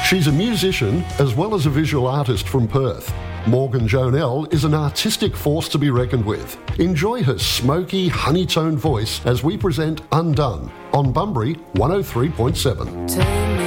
She's a musician as well as a visual artist from Perth. Morgan Jonell is an artistic force to be reckoned with. Enjoy her smoky, honey-toned voice as we present Undone on Bunbury 103.7.